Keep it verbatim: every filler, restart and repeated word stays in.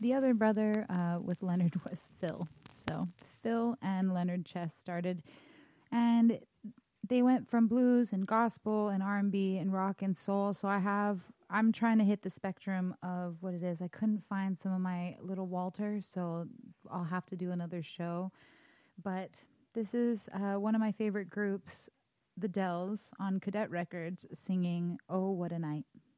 the other brother uh, with Leonard was Phil. So Phil and Leonard Chess started, and they went from blues and gospel and R and B and rock and soul. So I have, I'm trying to hit the spectrum of what it is. I couldn't find some of my little Walter, so I'll have to do another show. But this is uh, one of my favorite groups, the Dells, on Cadet Records, singing "Oh, What a Night."